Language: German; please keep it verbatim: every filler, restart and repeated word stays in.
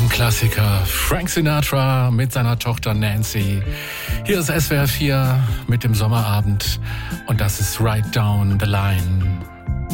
Klassiker Frank Sinatra mit seiner Tochter Nancy. Hier ist S W R vier mit dem Sommerabend und das ist Right Down the Line.